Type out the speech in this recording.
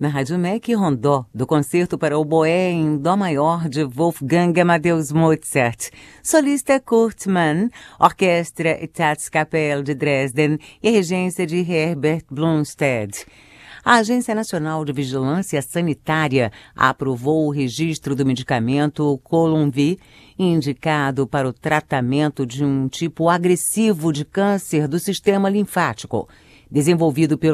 Na Rádio MEC Rondó, do Concerto para Oboé em Dó Maior de Wolfgang Amadeus Mozart, solista Kurt Mann, orquestra Staatskapelle de Dresden e regência de Herbert Blomstedt. A Agência Nacional de Vigilância Sanitária aprovou o registro do medicamento Columvi, indicado para o tratamento de um tipo agressivo de câncer do sistema linfático, desenvolvido pelo